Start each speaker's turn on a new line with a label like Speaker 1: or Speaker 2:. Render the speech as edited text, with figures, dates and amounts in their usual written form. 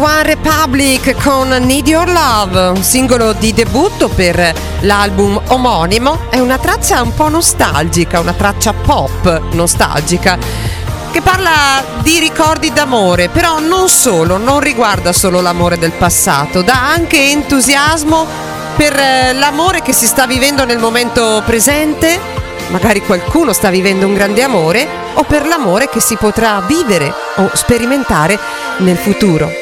Speaker 1: One Republic con Need Your Love, singolo di debutto per l'album omonimo. È una traccia un po' nostalgica, una traccia pop nostalgica che parla di ricordi d'amore, però non solo, non riguarda solo l'amore del passato, dà anche entusiasmo per l'amore che si sta vivendo nel momento presente. Magari qualcuno sta vivendo un grande amore, o per l'amore che si potrà vivere o sperimentare nel futuro.